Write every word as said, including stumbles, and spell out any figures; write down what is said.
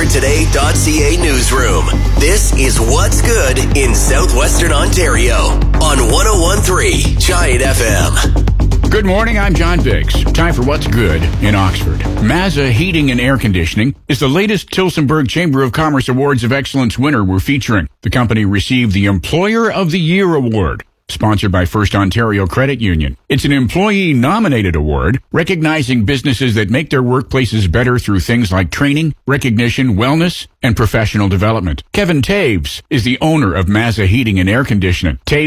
oxford today dot c a newsroom. This is What's Good in Southwestern Ontario on one oh one point three Giant F M. Good morning, I'm John Biggs. Time for What's Good in Oxford. Mazza Heating and Air Conditioning is the latest Tillsonburg Chamber of Commerce Awards of Excellence winner we're featuring. The company received the Employer of the Year award, sponsored by First Ontario Credit Union. It's an employee-nominated award recognizing businesses that make their workplaces better through things like training, recognition, wellness, and professional development. Kevin Taves is the owner of Mazza Heating and Air Conditioning. Taves